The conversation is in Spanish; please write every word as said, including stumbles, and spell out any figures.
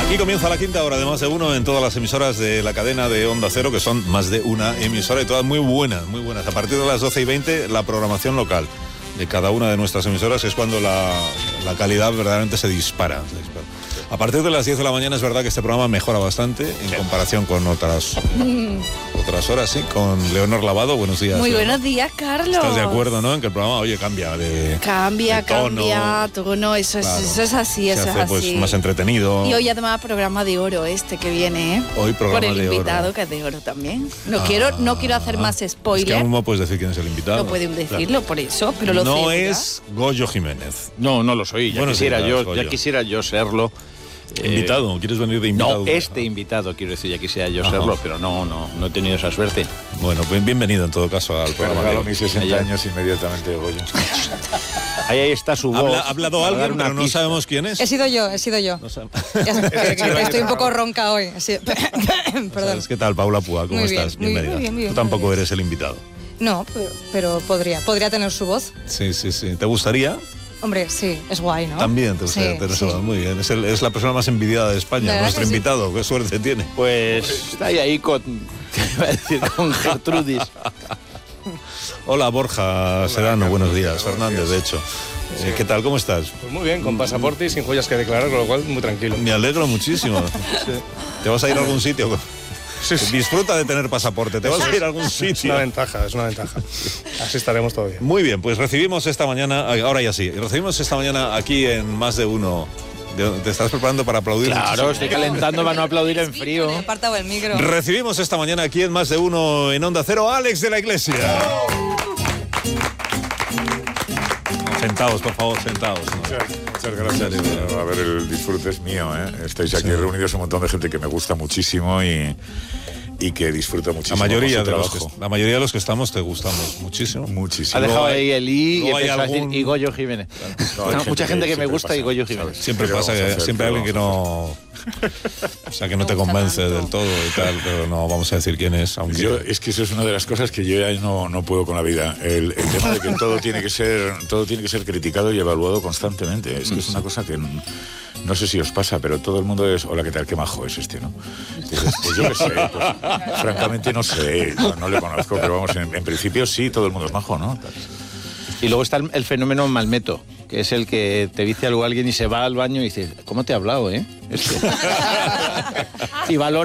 Y comienza la quinta hora de Más de Uno en todas las emisoras de la cadena de Onda Cero, que son más de una emisora y todas muy buenas, muy buenas. A partir de las doce y veinte, la programación local de cada una de nuestras emisoras es cuando la, la calidad verdaderamente se dispara, se dispara. A partir de las diez de la mañana es verdad que este programa mejora bastante en sí. comparación con otras mm. otras horas, sí, con Leonor Lavado. Buenos días. Muy Leonor. Buenos días, Carlos. ¿Estás de acuerdo, no? En que el programa, oye, cambia de Cambia, de tono, cambia, tono, eso, claro. es, eso es así, eso se hace, es así. Pues, más entretenido. Y hoy además programa de oro este que viene, ¿eh? Hoy programa Por el de invitado oro. Que es de oro también. No, ah, quiero, no quiero hacer más spoiler. Es que aún no puedes decir quién es el invitado. No pueden decirlo, claro. Por eso, pero lo No sé, es Goyo Jiménez. No, no lo soy. Ya, bueno, quisiera, sí, yo, Goyo. ya quisiera yo serlo. ¿Invitado? Eh, ¿Quieres venir de invitado? No, este invitado, quiero decir, ya quisiera yo Ajá. serlo, pero no, no, no he tenido esa suerte. Bueno, pues bienvenido en todo caso al programa. Regalo mis sesenta años inmediatamente, Goyo. Ahí, ahí está su voz. Habla, ha hablado alguien, pero no pista. sabemos quién es. He sido yo, he sido yo. No sabemos. Estoy un poco ronca hoy. Así, perdón. ¿Qué tal, Paula Púa? ¿Cómo muy estás? Bien, Bienvenida. muy bien, muy bien, Tú tampoco muy bien. eres el invitado. No, pero, pero podría, podría tener su voz. Sí, sí, sí. ¿Te gustaría? Hombre, sí, es guay, ¿no? También te gustaría sí, tener sí. su voz. Muy bien. Es, el, es la persona más envidiada de España, ¿verdad nuestro que sí? invitado. Qué suerte tiene. Pues está ahí, ahí con, iba a decir, con Gertrudis. Hola, Borja Hola, Sedano. Carlos, buenos días. buenos Fernández, días. de hecho. Sí. Eh, ¿Qué tal? ¿Cómo estás? Pues muy bien, con pasaporte y sin joyas que declarar, con lo cual muy tranquilo. Me alegro muchísimo. Sí. ¿Te vas a ir a algún sitio? Sí, sí. Disfruta de tener pasaporte. ¿Te vas a ir a algún Es una sitio? ventaja, es una ventaja. Así estaremos todo bien. Muy bien, pues recibimos esta mañana, ahora ya sí, recibimos esta mañana aquí en Más de Uno. ¿Te estás preparando para aplaudir? Claro, muchísimo? estoy calentando para no aplaudir en frío. Me he apartado el micro. Recibimos esta mañana aquí en Más de Uno en Onda Cero a Alex de la Iglesia. Sentaos, por favor, sentaos. Muchas gracias. A ver, el disfrute es mío, ¿eh? Estáis aquí sí. reunidos un montón de gente que me gusta muchísimo y, y que disfruta muchísimo. La mayoría, con su de los trabajo. que, la mayoría de los que estamos te gustamos muchísimo. Muchísimo. Ha dejado Luego ahí el I y hay empezó a decir algún- y Goyo Jiménez. No, No, hay mucha gente que me siempre gusta pasa, y Goyo Jiménez. ¿sabes? Siempre ¿Qué pasa vamos a que hacer? siempre hay ¿Qué alguien que vamos no... O sea, que no te convence del todo y tal, pero no vamos a decir quién es, aunque... Yo, es que eso es una de las cosas que yo ya no, no puedo con la vida. El, el tema de que todo tiene que ser todo tiene que ser criticado y evaluado constantemente. Es que es una cosa que no, no sé si os pasa, pero todo el mundo es, hola, ¿qué tal? Qué majo es este, ¿no? Dices, pues yo qué sé, pues, francamente no sé, no, no le conozco, pero vamos, en, en principio sí, todo el mundo es majo, ¿no? Y luego está el, el fenómeno malmeto, que es el que te dice algo alguien y se va al baño y dice, ¿cómo te he hablado, eh? Este. Y valora